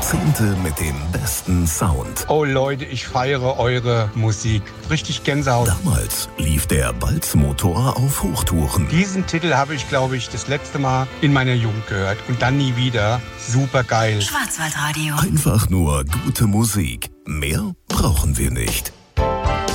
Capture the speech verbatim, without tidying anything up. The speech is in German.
Jahrzehnte mit dem besten Sound. Oh Leute, ich feiere eure Musik. Richtig Gänsehaut. Damals lief der Balzmotor auf Hochtouren. Diesen Titel habe ich, glaube ich, das letzte Mal in meiner Jugend gehört. Und dann nie wieder. Super geil. Schwarzwaldradio. Einfach nur gute Musik. Mehr brauchen wir nicht.